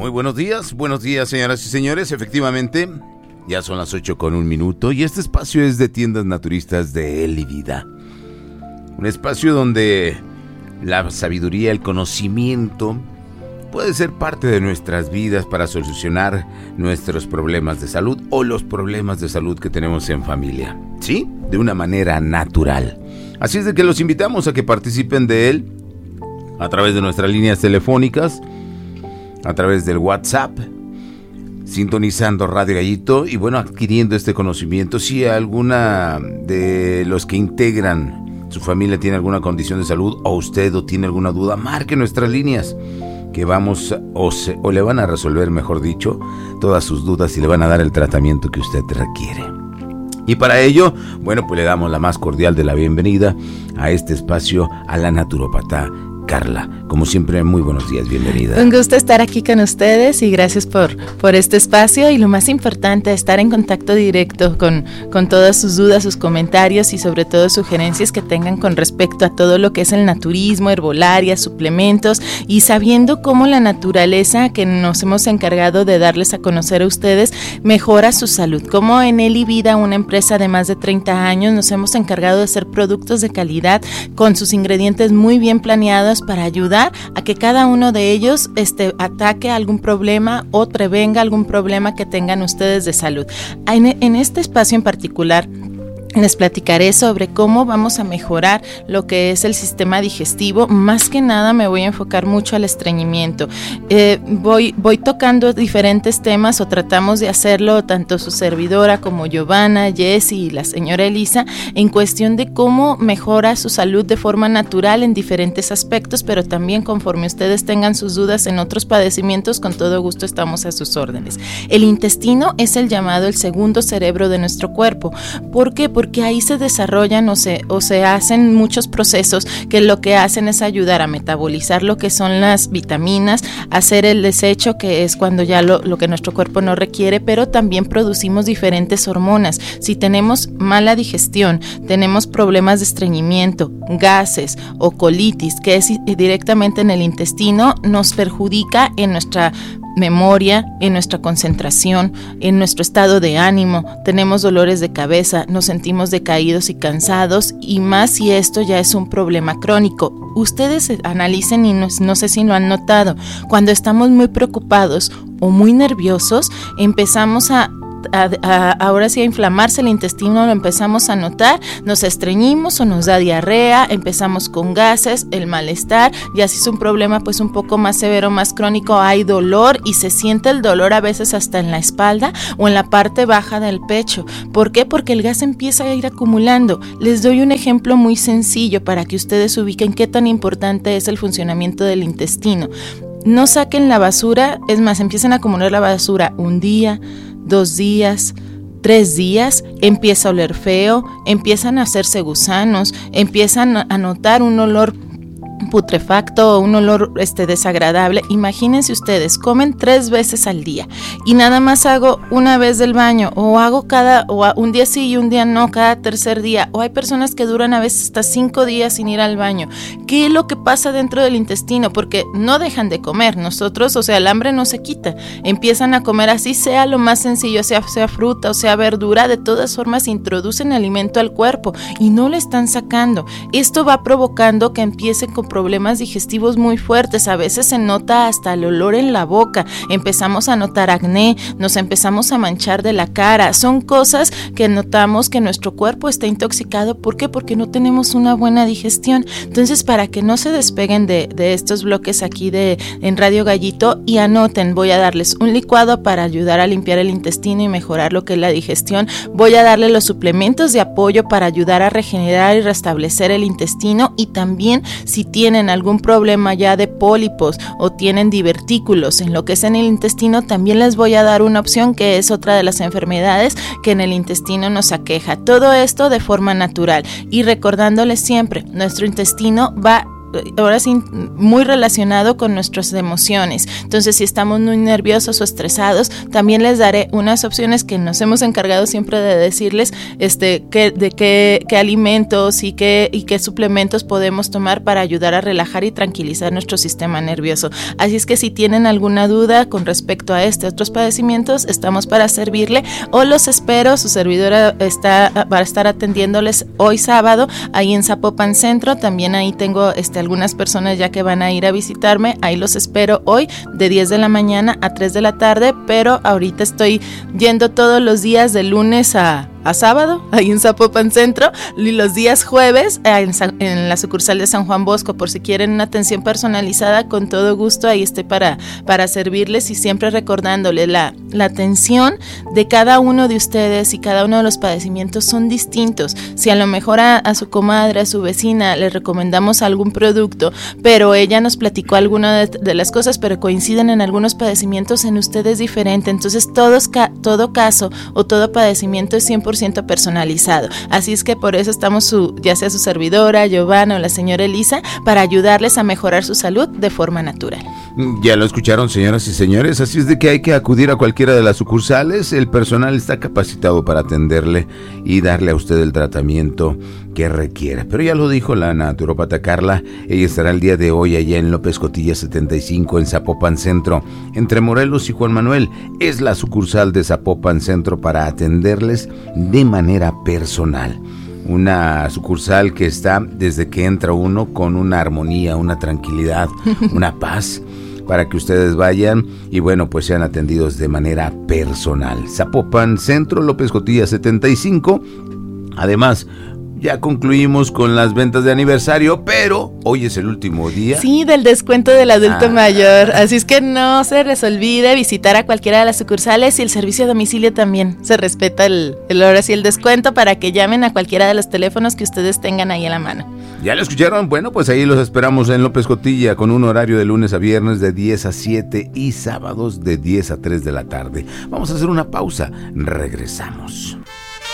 Muy buenos días señoras y señores. Efectivamente, ya son las 8:01 y este espacio es de Tiendas Naturistas de Eli Vida. Un espacio donde la sabiduría, el conocimiento puede ser parte de nuestras vidas para solucionar nuestros problemas de salud o los problemas de salud que tenemos en familia, ¿sí? De una manera natural. Así es de que los invitamos a que participen de él a través de nuestras líneas telefónicas, a través del WhatsApp, sintonizando Radio Gallito y bueno, adquiriendo este conocimiento. Si alguna de los que integran su familia tiene alguna condición de salud o usted o tiene alguna duda, marque nuestras líneas que vamos o le van a resolver, mejor dicho, todas sus dudas y le van a dar el tratamiento que usted requiere. Y para ello, bueno, pues le damos la más cordial de la bienvenida a este espacio a la naturópata Carla. Como siempre, muy buenos días, bienvenida. Un gusto estar aquí con ustedes y gracias por este espacio y lo más importante, estar en contacto directo con todas sus dudas, sus comentarios y sobre todo sugerencias que tengan con respecto a todo lo que es el naturismo, herbolaria, suplementos y sabiendo cómo la naturaleza que nos hemos encargado de darles a conocer a ustedes mejora su salud. Como en Eli Vida, una empresa de más de 30 años, nos hemos encargado de hacer productos de calidad con sus ingredientes muy bien planeados para ayudar a que cada uno de ellos ataque algún problema o prevenga algún problema que tengan ustedes de salud. En este espacio en particular les platicaré sobre cómo vamos a mejorar lo que es el sistema digestivo. Más que nada me voy a enfocar mucho al estreñimiento. Voy tocando diferentes temas o tratamos de hacerlo tanto su servidora como Giovanna, Jessie y la señora Elisa en cuestión de cómo mejora su salud de forma natural en diferentes aspectos, pero también conforme ustedes tengan sus dudas en otros padecimientos, con todo gusto estamos a sus órdenes. El intestino es el llamado el segundo cerebro de nuestro cuerpo. ¿Por qué? Porque ahí se desarrollan o se hacen muchos procesos que lo que hacen es ayudar a metabolizar lo que son las vitaminas, hacer el desecho, que es cuando ya lo que nuestro cuerpo no requiere, pero también producimos diferentes hormonas. Si tenemos mala digestión, tenemos problemas de estreñimiento, gases o colitis, que es directamente en el intestino, nos perjudica en nuestra memoria, en nuestra concentración, en nuestro estado de ánimo, tenemos dolores de cabeza, nos sentimos decaídos y cansados y más si esto ya es un problema crónico. Ustedes analicen y no sé si lo han notado, cuando estamos muy preocupados o muy nerviosos, empezamos ahora sí a inflamarse el intestino, lo empezamos a notar, nos estreñimos o nos da diarrea, empezamos con gases, el malestar, ya si es un problema pues un poco más severo, más crónico, hay dolor y se siente el dolor a veces hasta en la espalda o en la parte baja del pecho. ¿Por qué? Porque el gas empieza a ir acumulando. Les doy un ejemplo muy sencillo para que ustedes ubiquen qué tan importante es el funcionamiento del intestino. No saquen la basura, es más, empiezan a acumular la basura un día, 2 días, 3 días, empieza a oler feo, empiezan a hacerse gusanos, empiezan a notar un olor putrefacto o un olor desagradable. Imagínense ustedes, comen 3 veces al día y nada más hago una vez del baño o hago un día sí y un día no, cada tercer día, o hay personas que duran a veces hasta 5 días sin ir al baño. ¿Qué es lo que pasa dentro del intestino? Porque no dejan de comer nosotros, o sea, el hambre no se quita, empiezan a comer así sea lo más sencillo, sea fruta o sea verdura, de todas formas introducen alimento al cuerpo y no le están sacando. Esto va provocando que empiecen con problemas digestivos muy fuertes, a veces se nota hasta el olor en la boca, empezamos a notar acné, nos empezamos a manchar de la cara, son cosas que notamos que nuestro cuerpo está intoxicado. ¿Por qué? Porque no tenemos una buena digestión. Entonces, para que no se despeguen de estos bloques aquí en Radio Gallito y anoten, voy a darles un licuado para ayudar a limpiar el intestino y mejorar lo que es la digestión, voy a darle los suplementos de apoyo para ayudar a regenerar y restablecer el intestino y también si tienen algún problema ya de pólipos o tienen divertículos en lo que es en el intestino, también les voy a dar una opción que es otra de las enfermedades que en el intestino nos aqueja. Todo esto de forma natural y recordándoles siempre, nuestro intestino va ahora sí, muy relacionado con nuestras emociones. Entonces, si estamos muy nerviosos o estresados, también les daré unas opciones que nos hemos encargado siempre de decirles, qué alimentos y qué suplementos podemos tomar para ayudar a relajar y tranquilizar nuestro sistema nervioso. Así es que si tienen alguna duda con respecto a otros padecimientos, estamos para servirle, o los espero. Su servidora va a estar atendiéndoles hoy sábado ahí en Zapopan Centro. También ahí tengo algunas personas ya que van a ir a visitarme. Ahí los espero hoy de 10 de la mañana a 3 de la tarde, pero ahorita estoy yendo todos los días de lunes a sábado, ahí en Zapopan Centro, y los días jueves en la sucursal de San Juan Bosco. Por si quieren una atención personalizada, con todo gusto ahí estoy para servirles, y siempre recordándole la atención de cada uno de ustedes y cada uno de los padecimientos son distintos. Si a lo mejor a su comadre, a su vecina le recomendamos algún producto, pero ella nos platicó alguna de las cosas, pero coinciden en algunos padecimientos, en ustedes diferente. Entonces todo caso o todo padecimiento es 100% personalizado. Así es que por eso estamos ya sea su servidora, Giovanna o la señora Elisa, para ayudarles a mejorar su salud de forma natural. Ya lo escucharon, señoras y señores, así es de que hay que acudir a cualquiera de las sucursales. El personal está capacitado para atenderle y darle a usted el tratamiento que requiera. Pero ya lo dijo la naturópata Carla, ella estará el día de hoy allá en López Cotilla 75 en Zapopan Centro, entre Morelos y Juan Manuel. Es la sucursal de Zapopan Centro para atenderles de manera personal. Una sucursal que está desde que entra uno con una armonía, una tranquilidad, una paz, para que ustedes vayan y bueno, pues sean atendidos de manera personal. Zapopan Centro, López Cotilla 75. Además, ya concluimos con las ventas de aniversario, pero hoy es el último día. Sí, del descuento del adulto mayor. Así es que no se les olvide visitar a cualquiera de las sucursales, y el servicio a domicilio también. Se respeta ahora sí el descuento, para que llamen a cualquiera de los teléfonos que ustedes tengan ahí a la mano. ¿Ya lo escucharon? Bueno, pues ahí los esperamos en López Cotilla, con un horario de lunes a viernes de 10 a 7 y sábados de 10 a 3 de la tarde. Vamos a hacer una pausa. Regresamos.